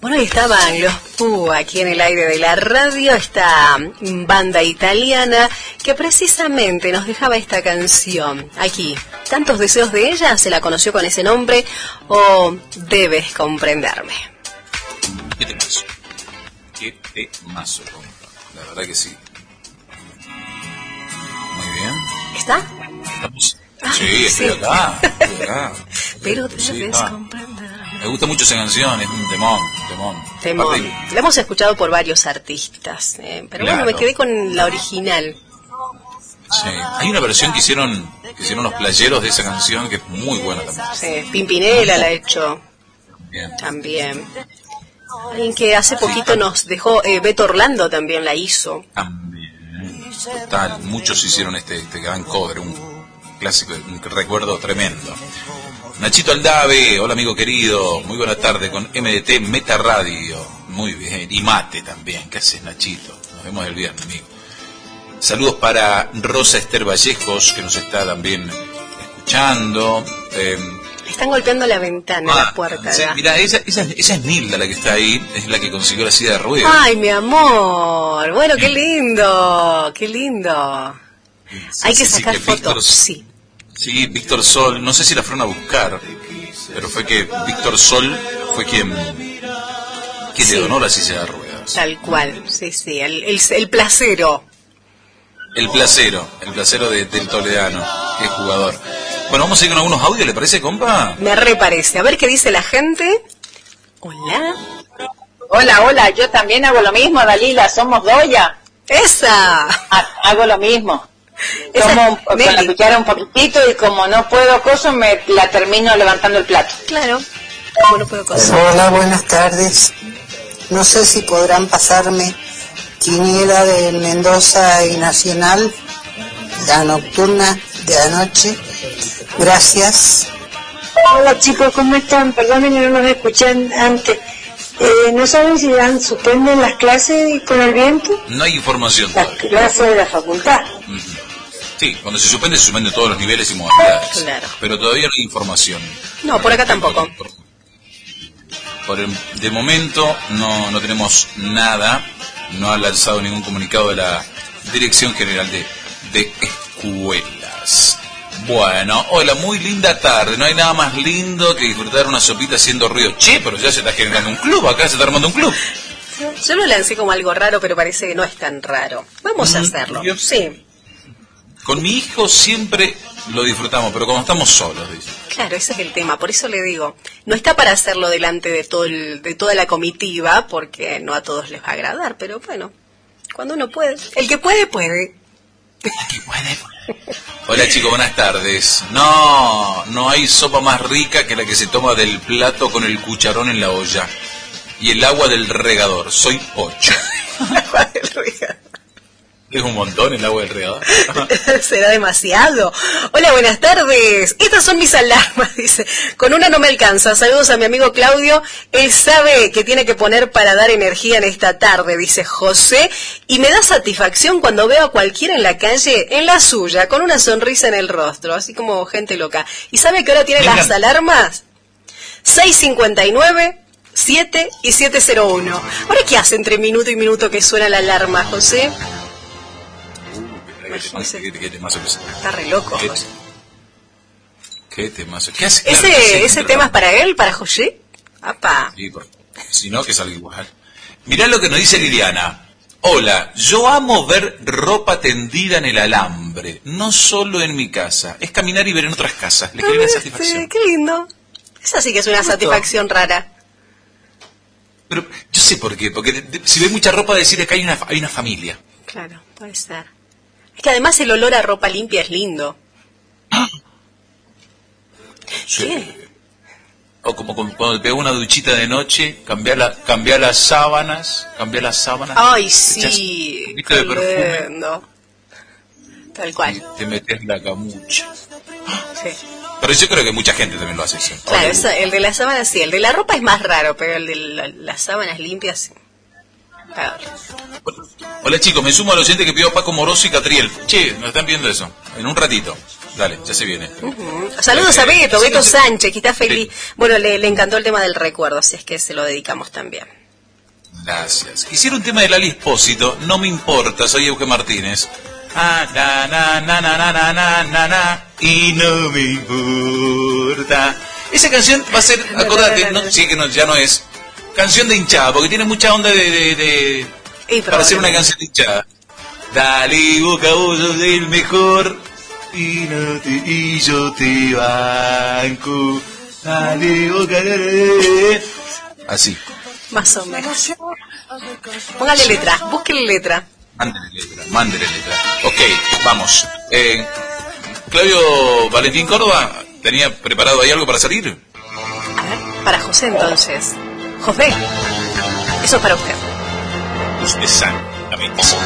Bueno, ahí estaban los Pooh aquí en el aire de la radio, esta banda italiana que precisamente nos dejaba esta canción aquí. Tantos deseos de ella, se la conoció con ese nombre, o Debes comprenderme. ¿Qué temazo? ¿Qué temazo, compa? La verdad que sí. Muy bien. ¿Está? ¿Estamos? Sí, estoy acá. Pero sí, debes comprenderme. Me gusta mucho esa canción, es un temón. La hemos escuchado por varios artistas, pero claro. Bueno, me quedé con la original. Sí, hay una versión que hicieron los playeros de esa canción que es muy buena también. Sí, Pimpinela la ha hecho Bien. también. Alguien que hace poquito nos dejó, Beto Orlando también la hizo. También. Total, muchos hicieron este gran cover, un clásico, un recuerdo tremendo. Nachito Aldave, hola amigo querido, muy buena tarde con MDT Meta Radio, muy bien, y Mate también, ¿qué haces Nachito? Nos vemos el viernes, amigo. Saludos para Rosa Esther Vallejos, que nos está también escuchando. Están golpeando la ventana, la puerta. Sí, mira, esa es Nilda la que está ahí, es la que consiguió la silla de ruedas. Ay, mi amor, bueno, qué lindo, qué lindo. Sí, Hay que sacar fotos, Víctor, sí. Sí, Víctor Sol, no sé si la fueron a buscar, pero fue que Víctor Sol fue quien le donó la silla de ruedas. Tal cual, sí, el placero. El placero del toledano, que es jugador. Bueno, vamos a ir con algunos audios, ¿le parece, compa? Me reparece. A ver qué dice la gente. Hola. Hola, yo también hago lo mismo, Dalila, somos Doya. ¡Esa! Hago lo mismo. Como con la cuchara un poquitito y como no puedo coso, me la termino levantando el plato. Claro, como no puedo coso. Hola, buenas tardes. No sé si podrán pasarme quiniela de Mendoza y Nacional, la nocturna de anoche. Gracias. Hola chicos, ¿cómo están? Perdonen que no nos escuché antes. ¿No saben si suspenden las clases con el viento? No hay información Las todavía. clases de la facultad. Sí, cuando se suspende todos los niveles y modalidades. Claro. Pero todavía no hay información. No, por acá tampoco. De momento no tenemos nada. No ha lanzado ningún comunicado de la Dirección General de Escuelas. Bueno, hola, muy linda tarde. No hay nada más lindo que disfrutar una sopita haciendo ruido. Che, pero ya se está generando un club. Acá se está armando un club. Yo lo lancé como algo raro, pero parece que no es tan raro. Vamos a hacerlo. Sí. Con mi hijo siempre lo disfrutamos, pero cuando estamos solos, dice. Claro, ese es el tema. Por eso le digo, no está para hacerlo delante de toda la comitiva, porque no a todos les va a agradar, pero bueno, cuando uno puede. El que puede, puede. Hola chicos, buenas tardes. No hay sopa más rica que la que se toma del plato con el cucharón en la olla. Y el agua del regador. Soy 8. El agua del regador. Es un montón el agua del regador. Será demasiado. Hola, buenas tardes. Estas son mis alarmas, dice. Con una no me alcanza. Saludos a mi amigo Claudio. Él sabe que tiene que poner para dar energía en esta tarde, dice José. Y me da satisfacción cuando veo a cualquiera en la calle, en la suya, con una sonrisa en el rostro, así como gente loca. ¿Y sabe qué hora tiene las alarmas? 6:59, 7 y 7:01. ¿Ahora qué hace entre minuto y minuto que suena la alarma, José? ¿Qué temazo que es? Está re loco, José. ¿Qué temazo? ¿Qué hace? ¿Ese tema es para él, para José? ¡Apa! Sí, si no, que salga igual. Mirá lo que nos dice Liliana. Hola, yo amo ver ropa tendida en el alambre, no solo en mi casa. Es caminar y ver en otras casas. Le quiero una satisfacción. Qué lindo. Esa sí que es una satisfacción rara. Pero yo sé por qué, porque si ve mucha ropa decir que hay una familia. Claro, puede ser. Es que además el olor a ropa limpia es lindo. Sí. ¿Qué? O como cuando te pegó una duchita de noche, cambiar las sábanas. Ay, sí. Un poquito de perfume. Lindo. Tal cual. Y te metes la camucha. Sí. Pero yo creo que mucha gente también lo hace eso. Claro, el de las sábanas sí. El de la ropa es más raro, pero el de las sábanas limpias sí. Hola chicos, me sumo al oyente que pidió Paco Moroso y Catriel. Che, nos están viendo eso. En un ratito. Dale, ya se viene. Saludos a Beto Sánchez, que está feliz. Bueno, le encantó el tema del recuerdo, así es que se lo dedicamos también. Gracias. Quisiera un tema de Lali Espósito, No me importa, soy Euge Martínez. Y no me importa. Esa canción va a ser, acordate, ya no es canción de hinchada, porque tiene mucha onda para hacer una canción de hinchada. Dale, Boca, vos sos el mejor y yo te banco. Dale, Boca, así. Más o menos. Póngale letra, búsquele letra. Mándele letra. Ok, vamos. Claudio Valentín Córdoba, ¿tenía preparado ahí algo para salir? A ver, para José entonces. José, eso es para usted. Exactamente.